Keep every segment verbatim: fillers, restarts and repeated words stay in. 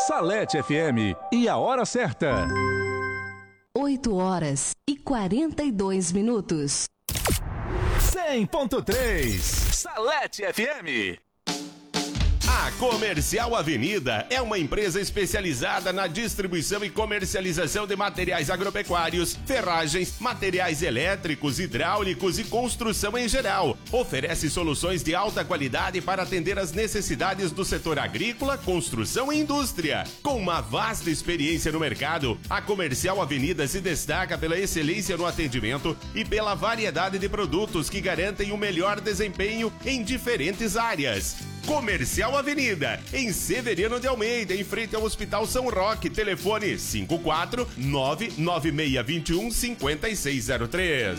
Salete F M e a hora certa. oito horas e quarenta e dois minutos. cem ponto três Salete F M. A Comercial Avenida é uma empresa especializada na distribuição e comercialização de materiais agropecuários, ferragens, materiais elétricos, hidráulicos e construção em geral. Oferece soluções de alta qualidade para atender às necessidades do setor agrícola, construção e indústria. Com uma vasta experiência no mercado, a Comercial Avenida se destaca pela excelência no atendimento e pela variedade de produtos que garantem o melhor desempenho em diferentes áreas. Comercial Avenida, em Severino de Almeida, em frente ao Hospital São Roque. Telefone cinco quatro nove nove seis dois um cinco seis zero três.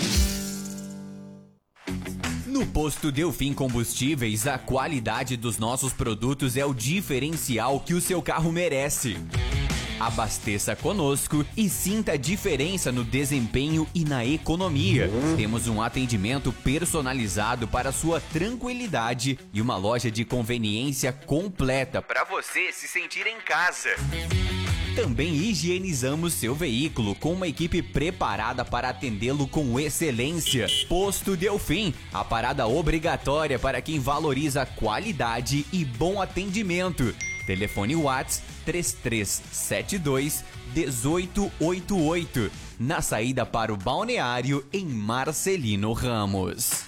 No Posto Delfim Combustíveis, a qualidade dos nossos produtos é o diferencial que o seu carro merece. Abasteça conosco e sinta a diferença no desempenho e na economia. Temos um atendimento personalizado para sua tranquilidade e uma loja de conveniência completa para você se sentir em casa. Também higienizamos seu veículo com uma equipe preparada para atendê-lo com excelência. Posto Delfim, a parada obrigatória para quem valoriza qualidade e bom atendimento. Telefone WhatsApp três três sete dois um oito oito oito, na saída para o balneário em Marcelino Ramos.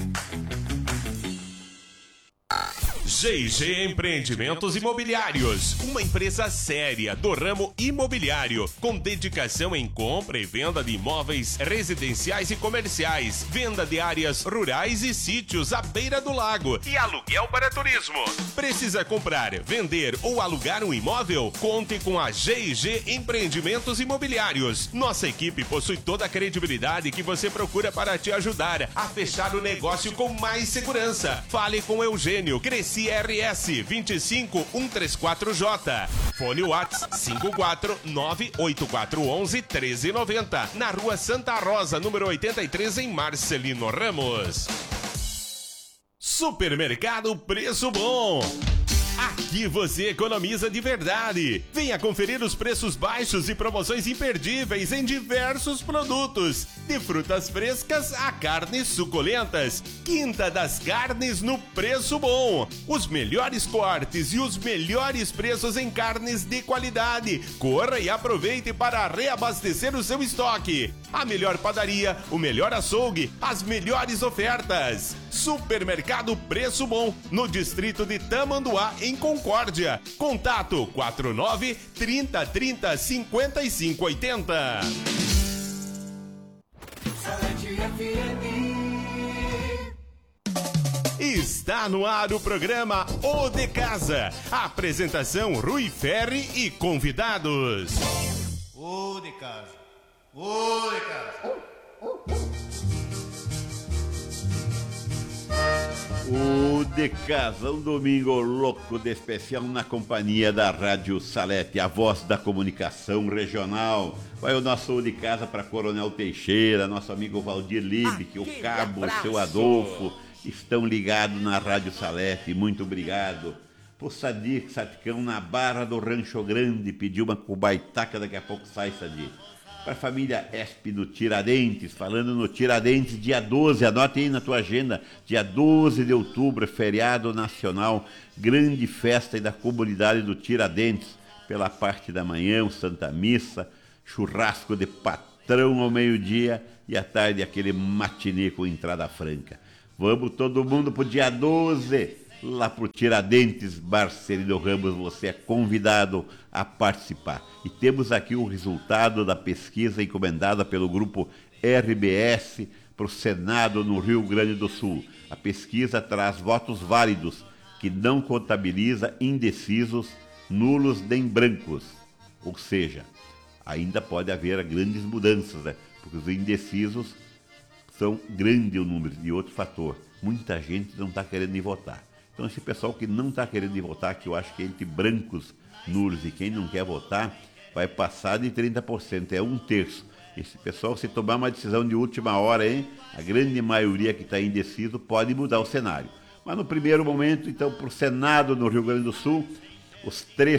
G e G Empreendimentos Imobiliários, uma empresa séria do ramo imobiliário, com dedicação em compra e venda de imóveis residenciais e comerciais, venda de áreas rurais e sítios à beira do lago e aluguel para turismo. Precisa comprar, vender ou alugar um imóvel? Conte com a G e G Empreendimentos Imobiliários. Nossa equipe possui toda a credibilidade que você procura para te ajudar a fechar o negócio com mais segurança. Fale com Eugênio, Cresci R S vinte e cinco um três quatro J. Fone WhatsApp cinco quatro nove oito quatro um um três nove zero, na Rua Santa Rosa, número oitenta e três, em Marcelino Ramos. Supermercado Preço Bom. Aqui você economiza de verdade. Venha conferir os preços baixos e promoções imperdíveis em diversos produtos. De frutas frescas a carnes suculentas. Quinta das Carnes no Preço Bom. Os melhores cortes e os melhores preços em carnes de qualidade. Corra e aproveite para reabastecer o seu estoque. A melhor padaria, o melhor açougue, as melhores ofertas. Supermercado Preço Bom, no distrito de Tamanduá, em Concórdia. Contato quatro nove trinta trinta cinquenta e cinco oitenta. Está no ar o programa O de Casa. Apresentação Rui Ferri e convidados. O de Casa. O de Casa. O de Casa, um domingo louco de especial na companhia da Rádio Salete, a voz da comunicação regional. Vai o nosso O de Casa para Coronel Teixeira, nosso amigo Valdir Libic, o Cabo, o seu Adolfo, estão ligados na Rádio Salete, muito obrigado. Pro Sadir Saticão, na Barra do Rancho Grande, pediu uma cubaitaca, daqui a pouco sai, Sadir. Para a família Esp do Tiradentes, falando no Tiradentes, dia doze, anote aí na tua agenda, dia doze de outubro, feriado nacional, grande festa aí da comunidade do Tiradentes, pela parte da manhã, o Santa Missa, churrasco de patrão ao meio-dia e à tarde aquele matinê com entrada franca. Vamos todo mundo pro dia doze, lá pro Tiradentes, Marcelino Ramos, você é convidado a participar. E temos aqui o resultado da pesquisa encomendada pelo grupo R B S para o Senado no Rio Grande do Sul. A pesquisa traz votos válidos, que não contabiliza indecisos, nulos nem brancos. Ou seja, ainda pode haver grandes mudanças, né? Porque os indecisos são grande o número. E outro fator, muita gente não está querendo ir votar. Então esse pessoal que não está querendo ir votar, que eu acho que é entre brancos, nulos e quem não quer votar, vai passar de trinta por cento, é um terço. Esse pessoal, se tomar uma decisão de última hora, hein, a grande maioria que está indeciso pode mudar o cenário. Mas no primeiro momento, então, para o Senado no Rio Grande do Sul, os três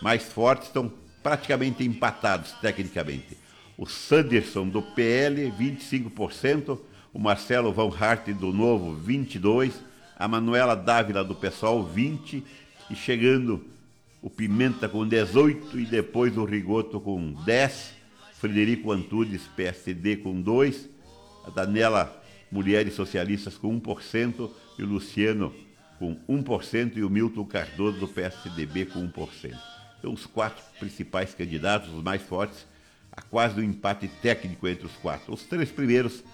mais fortes estão praticamente empatados tecnicamente. O Sanderson do P L, vinte e cinco por cento, o Marcelo Van Hart do Novo, vinte e dois por cento, a Manuela Dávila do PSOL, vinte por cento, e chegando o Pimenta com dezoito por cento e depois o Rigoto com dez por cento, Frederico Antunes, P S D, com dois por cento, a Danela Mulheres Socialistas com um por cento, e o Luciano com um por cento, e o Milton Cardoso do P S D B com um por cento. Então, os quatro principais candidatos, os mais fortes, há quase um empate técnico entre os quatro. Os três primeiros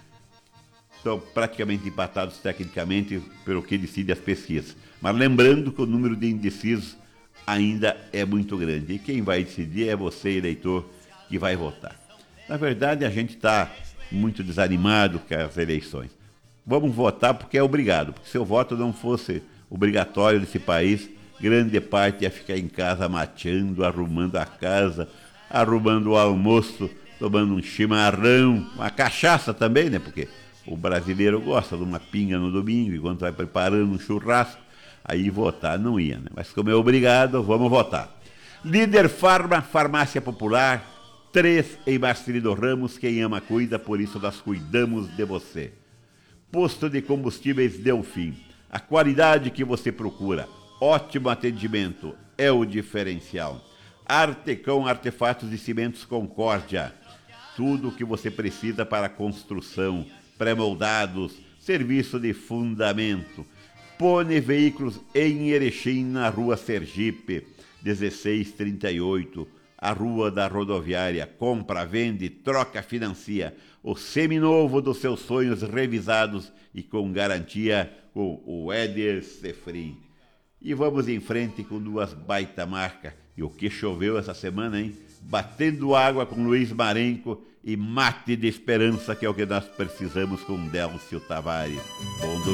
estão praticamente empatados tecnicamente pelo que decide as pesquisas. Mas lembrando que o número de indecisos ainda é muito grande. E quem vai decidir é você, eleitor, que vai votar. Na verdade, a gente está muito desanimado com as eleições. Vamos votar porque é obrigado. Porque se o voto não fosse obrigatório nesse país, grande parte ia ficar em casa mateando, arrumando a casa, arrumando o almoço, tomando um chimarrão, uma cachaça também, né? Porque o brasileiro gosta de uma pinga no domingo, enquanto vai preparando um churrasco, aí votar não ia, né? Mas como é obrigado, vamos votar. Líder Farma, Farmácia Popular, três em Marcelino Ramos, quem ama cuida, por isso nós cuidamos de você. Posto de Combustíveis Delfim, a qualidade que você procura, ótimo atendimento, é o diferencial. Artecão Artefatos de Cimentos Concórdia, tudo o que você precisa para construção, pré-moldados, serviço de fundamento. Pone Veículos em Erechim, na Rua Sergipe, dezesseis trinta e oito, a Rua da Rodoviária. Compra, vende, troca, financia. O seminovo dos seus sonhos revisados e com garantia com o Éder Sefrim. E vamos em frente com duas baita marcas. E o que choveu essa semana, hein? Batendo água com Luiz Marenco e Mate de Esperança, que é o que nós precisamos com Délcio Tavares. Bom